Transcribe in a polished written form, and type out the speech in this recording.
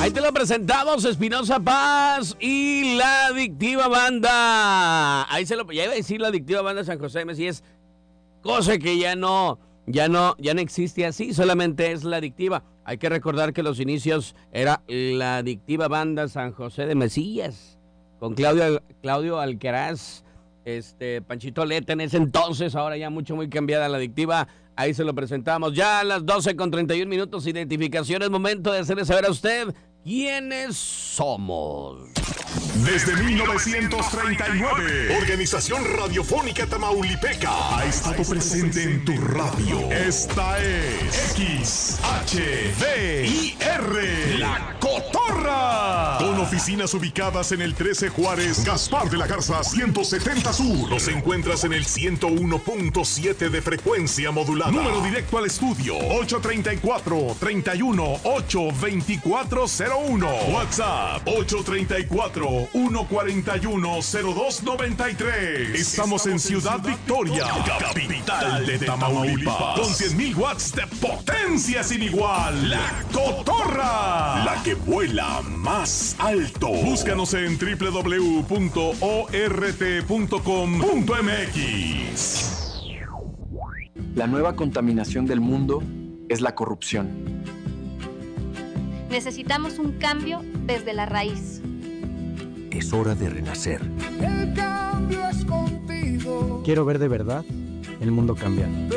Ahí te lo presentamos, Espinoza Paz y la Adictiva Banda. Ya iba a decir la Adictiva Banda San José de Mesías, cosa que ya no existe así, solamente es la Adictiva. Hay que recordar que los inicios era la Adictiva Banda San José de Mesías, con Claudio Alcaraz, Panchito Leta en ese entonces, ahora ya muy cambiada la Adictiva. Ahí se lo presentamos. Ya a las 12:31, identificación. Es momento de hacerle saber a usted quiénes somos. Desde 1939, Organización Radiofónica Tamaulipeca ha estado presente en tu radio. Esta es XHDIR, La Cotorra. Con oficinas ubicadas en el 13 Juárez, Gaspar de la Garza 170 Sur. Nos encuentras en el 101.7 de frecuencia modulada. Número directo al estudio 834-31-82401. WhatsApp 834-141-0293. Estamos en Ciudad Victoria, capital de Tamaulipas, con 100,000 watts de potencia sin igual. La Cotorra, la que vuela más alto. Búscanos en www.ort.com.mx. La nueva contaminación del mundo es la corrupción. Necesitamos un cambio desde la raíz. Es hora de renacer. El cambio es contigo. Quiero ver de verdad el mundo cambiar.